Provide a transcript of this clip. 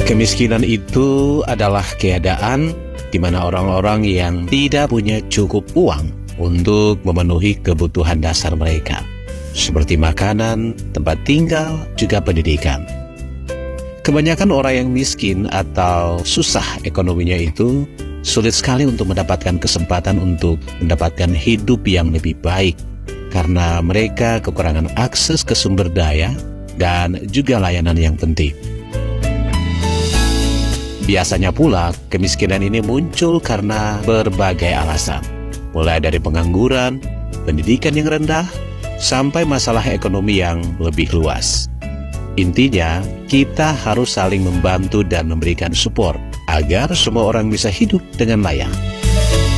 Kemiskinan itu adalah keadaan di mana orang-orang yang tidak punya cukup uang untuk memenuhi kebutuhan dasar mereka, seperti makanan, tempat tinggal, juga pendidikan. Kebanyakan orang yang miskin atau susah ekonominya itu sulit sekali untuk mendapatkan kesempatan untuk mendapatkan hidup yang lebih baik, karena mereka kekurangan akses ke sumber daya dan juga layanan yang penting. Biasanya pula, kemiskinan ini muncul karena berbagai alasan, mulai dari pengangguran, pendidikan yang rendah, sampai masalah ekonomi yang lebih luas. Intinya, kita harus saling membantu dan memberikan support agar semua orang bisa hidup dengan layak.